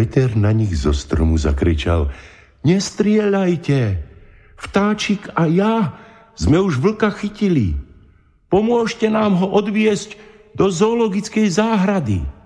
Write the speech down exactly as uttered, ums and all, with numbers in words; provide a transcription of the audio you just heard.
Peter na nich zo stromu zakričal: Nestrieľajte! Vtáčik a ja sme už vlka chytili. Pomôžte nám ho odviesť do zoologickej záhrady.